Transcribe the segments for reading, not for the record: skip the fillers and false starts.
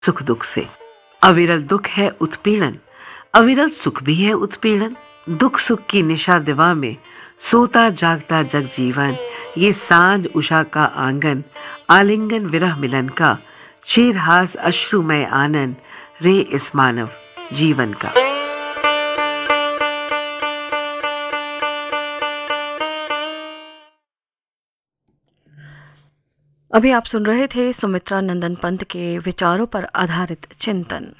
सुख दुख से। अविरल दुख है उत्पीड़न, अविरल सुख भी है उत्पीड़न। दुख सुख की निशा दिवा में सोता जागता जग जीवन। ये सांझ उषा का आंगन, आलिंगन विरह मिलन का। चीरहास अश्रुमय आनंद, रे इस मानव जीवन का। अभी आप सुन रहे थे सुमित्रा नंदन पंत के विचारों पर आधारित चिंतन।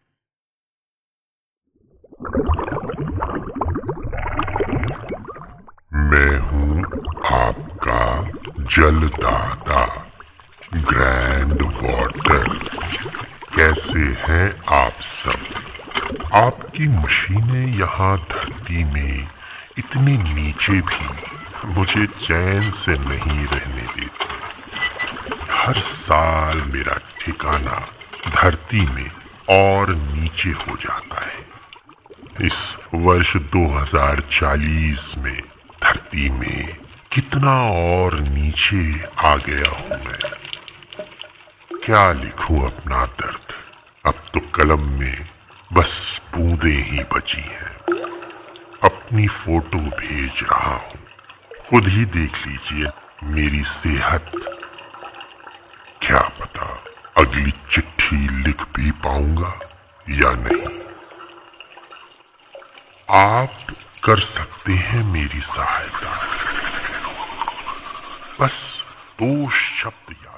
मैं हूँ आपका जलदाता ग्रैंड वाटर। कैसे हैं आप सब? आपकी मशीनें यहाँ धरती में इतनी नीचे भी मुझे चैन से नहीं रहने देती। हर साल मेरा ठिकाना धरती में और नीचे हो जाता है। इस वर्ष 2040 में धरती में कितना और नीचे आ गया हूं मैं। क्या लिखूं अपना दर्द? अब तो कलम में बस बूंदें ही बची हैं। अपनी फोटो भेज रहा हूं, खुद ही देख लीजिए मेरी सेहत। क्या पता अगली चिट्ठी लिख भी पाऊंगा या नहीं। आप कर सकते हैं मेरी सहायता। बस 2 शब्द याद